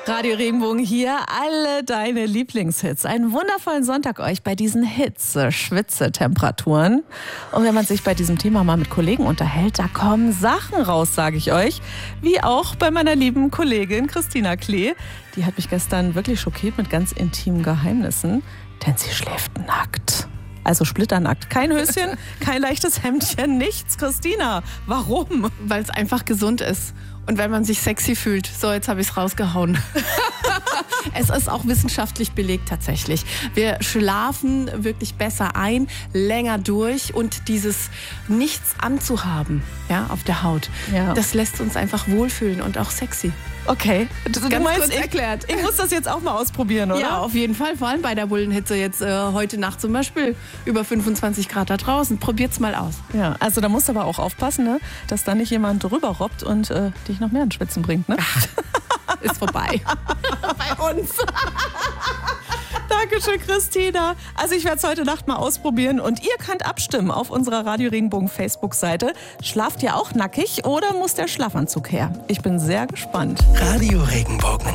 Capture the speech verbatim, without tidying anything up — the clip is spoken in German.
Radio Regenbogen hier, alle deine Lieblingshits. Einen wundervollen Sonntag euch bei diesen Hitze-Schwitze-Temperaturen. Und wenn man sich bei diesem Thema mal mit Kollegen unterhält, da kommen Sachen raus, sage ich euch. Wie auch bei meiner lieben Kollegin Christina Klee. Die hat mich gestern wirklich schockiert mit ganz intimen Geheimnissen, denn sie schläft nackt. Also splitternackt. Kein Höschen, kein leichtes Hemdchen, nichts. Christina, warum? Weil es einfach gesund ist. Und weil man sich sexy fühlt. So, jetzt habe ich es rausgehauen. Es ist auch wissenschaftlich belegt tatsächlich. Wir schlafen wirklich besser ein, länger durch und dieses Nichts anzuhaben, ja, auf der Haut, Ja. das lässt uns einfach wohlfühlen und auch sexy. Okay, du, du Ganz meinst, kurz ich, erklärt. ich muss das jetzt auch mal ausprobieren, oder? Ja, auf jeden Fall. Vor allem bei der Bullenhitze jetzt äh, heute Nacht zum Beispiel über fünfundzwanzig Grad da draußen. Probiert's mal aus. Ja, also da musst du aber auch aufpassen, ne? Dass da nicht jemand drüber robbt und äh, dich noch mehr ins Schwitzen bringt, ne? Ist vorbei. Bei uns. Dankeschön, Christina. Also ich werde es heute Nacht mal ausprobieren und ihr könnt abstimmen auf unserer Radio Regenbogen Facebook-Seite. Schlaft ihr auch nackig oder muss der Schlafanzug her? Ich bin sehr gespannt. Radio Regenbogen.